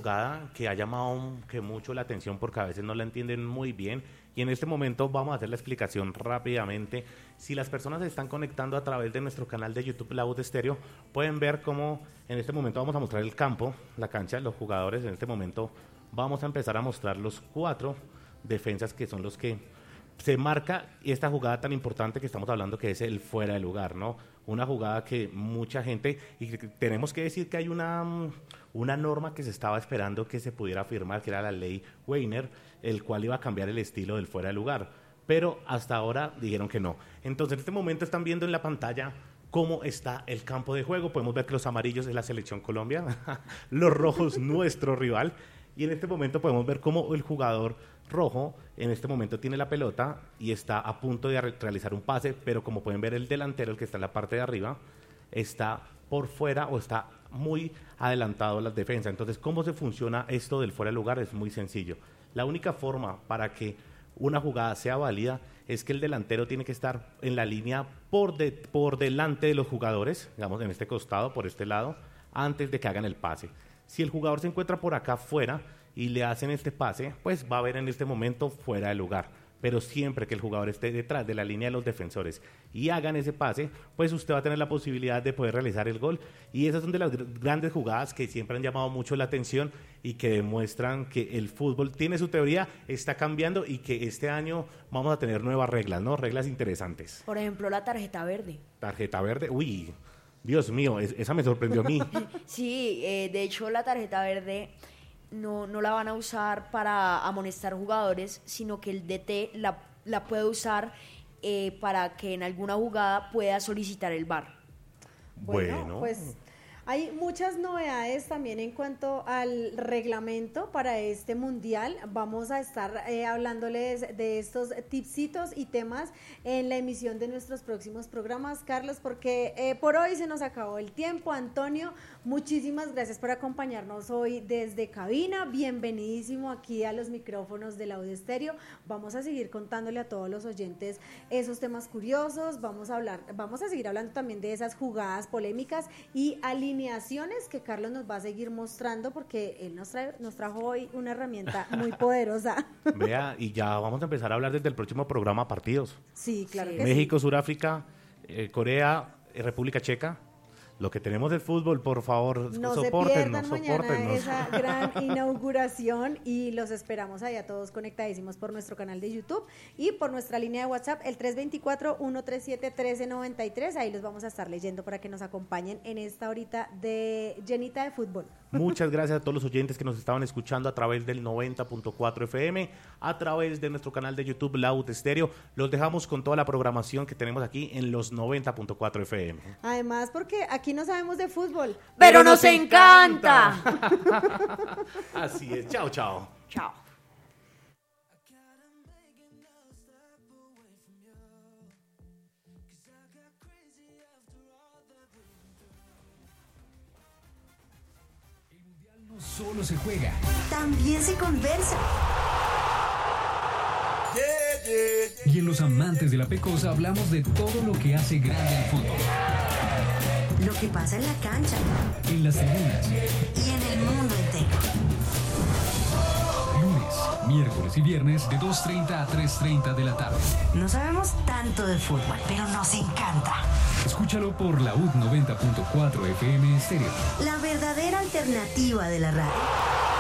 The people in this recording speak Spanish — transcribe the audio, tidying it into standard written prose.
jugada que ha llamado que mucho la atención porque a veces no la entienden muy bien y en este momento vamos a hacer la explicación rápidamente. Si las personas se están conectando a través de nuestro canal de YouTube La Voz de Estéreo, pueden ver cómo en este momento vamos a mostrar el campo, la cancha, los jugadores. En este momento vamos a empezar a mostrar los 4 defensas que son los que se marca esta jugada tan importante que estamos hablando, que es el fuera de lugar, ¿no? Una jugada que mucha gente, y tenemos que decir que hay una norma que se estaba esperando que se pudiera firmar, que era la ley Weiner, el cual iba a cambiar el estilo del fuera de lugar, pero hasta ahora dijeron que no. Entonces en este momento están viendo en la pantalla cómo está el campo de juego. Podemos ver que los amarillos es la selección Colombia, los rojos nuestro rival, y en este momento podemos ver cómo el jugador rojo en este momento tiene la pelota y está a punto de realizar un pase, pero como pueden ver el delantero, el que está en la parte de arriba, está por fuera o está muy adelantado a las defensas. Entonces, ¿cómo se funciona esto del fuera de lugar? Es muy sencillo. La única forma para que una jugada sea válida es que el delantero tiene que estar en la línea por delante de los jugadores, digamos en este costado, por este lado, antes de que hagan el pase. Si el jugador se encuentra por acá afuera y le hacen este pase, pues va a haber en este momento fuera de lugar. Pero siempre que el jugador esté detrás de la línea de los defensores y hagan ese pase, pues usted va a tener la posibilidad de poder realizar el gol. Y esas son de las grandes jugadas que siempre han llamado mucho la atención y que demuestran que el fútbol tiene su teoría, está cambiando y que este año vamos a tener nuevas reglas, ¿no? Reglas interesantes. Por ejemplo, la tarjeta verde. Tarjeta verde, uy, Dios mío, esa me sorprendió a mí. Sí, de hecho la tarjeta verde no la van a usar para amonestar jugadores, sino que el DT la puede usar para que en alguna jugada pueda solicitar el VAR. Bueno, pues hay muchas novedades también en cuanto al reglamento para este mundial. Vamos a estar hablándoles de estos tipsitos y temas en la emisión de nuestros próximos programas, Carlos, porque por hoy se nos acabó el tiempo. Antonio, muchísimas gracias por acompañarnos hoy desde cabina. Bienvenidísimo aquí a los micrófonos de La Voz de Estéreo. Vamos a seguir contándole a todos los oyentes esos temas curiosos. Vamos a seguir hablando también de esas jugadas polémicas y alineaciones que Carlos nos va a seguir mostrando, porque él nos trajo hoy una herramienta muy poderosa. Vea, y ya vamos a empezar a hablar desde el próximo programa partidos. Sí, claro que México, sí. Sudáfrica, Corea, República Checa. Lo que tenemos del fútbol, por favor, no sopórtennos, se pierdan mañana esa gran inauguración y los esperamos allá todos conectadísimos por nuestro canal de YouTube y por nuestra línea de WhatsApp, el 324-137-1393. Ahí los vamos a estar leyendo para que nos acompañen en esta horita llenita de fútbol. Muchas gracias a todos los oyentes que nos estaban escuchando a través del 90.4 FM, a través de nuestro canal de YouTube La Voz de Estéreo. Los dejamos con toda la programación que tenemos aquí en los 90.4 FM. Además, porque aquí no sabemos de fútbol, pero nos encanta. Así es. Chao, chao. Chao. No solo se juega, también se conversa. Y en Los Amantes de la Pecosa hablamos de todo lo que hace grande al fútbol. Lo que pasa en la cancha, En las tribunas, y en el mundo entero. lunes, miércoles y viernes de 2:30 a 3:30 de la tarde. No sabemos tanto de fútbol, pero nos encanta. Escúchalo por la UD 90.4 FM Estéreo. La verdadera alternativa de la radio.